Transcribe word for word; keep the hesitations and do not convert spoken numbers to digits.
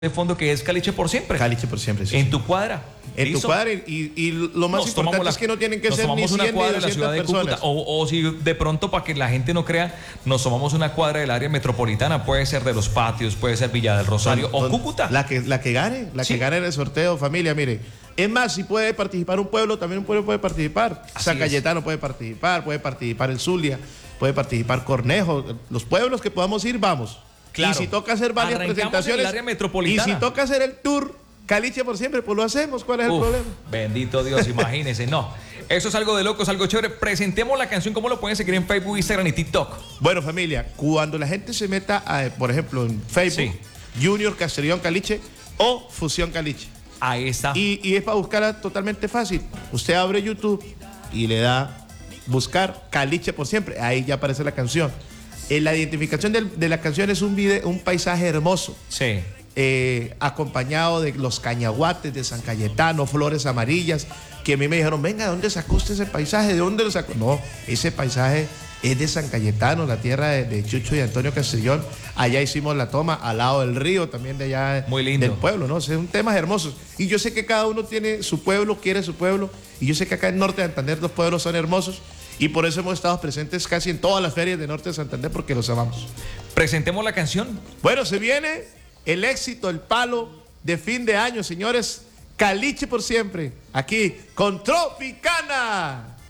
de fondo que es Caliche por siempre. Caliche por siempre, sí. En sí. tu cuadra. En ¿Listo? tu cuadra y, y lo más Nos importante la, es que no tienen que nos ser ni tomamos una cien cuadra ni de la ciudad de doscientas Cúcuta. personas. O, o si de pronto, para que la gente no crea, nos tomamos una cuadra del área metropolitana. Puede ser de Los Patios, puede ser Villa del Rosario Don, o don, Cúcuta. La que, la que gane, la Sí. que gane en el sorteo, familia, mire. Es más, si puede participar un pueblo, también un pueblo puede participar. Así San es. Cayetano puede participar, puede participar el Zulia, puede participar Cornejo. Los pueblos que podamos ir, vamos. Claro. Y si toca hacer varias Arrancamos presentaciones. en el área metropolitana. Y si toca hacer el tour Caliche por siempre, pues lo hacemos. ¿Cuál es Uf, el problema? bendito Dios, imagínense. No, eso es algo de locos, algo chévere. Presentemos la canción. ¿Cómo lo pueden seguir en Facebook, Instagram y TikTok? Bueno, familia, cuando la gente se meta, a, por ejemplo, en Facebook, Sí. Junior Castellón Caliche o Fusión Caliche. Ahí está. Y, y es para buscarla totalmente fácil. Usted abre YouTube y le da buscar Caliche por siempre. Ahí ya aparece la canción. En la identificación del, de la canción es un, video, un paisaje hermoso. Sí. Eh, acompañado de los cañaguates de San Cayetano, flores amarillas, que a mí me dijeron, venga, ¿de dónde sacó usted ese paisaje? ¿De dónde lo sacó? No, ese paisaje es de San Cayetano, la tierra de, de Chucho y Antonio Castellón. Allá hicimos la toma, al lado del río, también de allá Muy lindo. del pueblo, ¿no? O sea, son temas hermosos. Y yo sé que cada uno tiene su pueblo, quiere su pueblo, y yo sé que acá en Norte de Santander los pueblos son hermosos, y por eso hemos estado presentes casi en todas las ferias de Norte de Santander, porque los amamos. Presentemos la canción. Bueno, se viene el éxito, el palo de fin de año, señores. Caliche por siempre, aquí con Tropicana.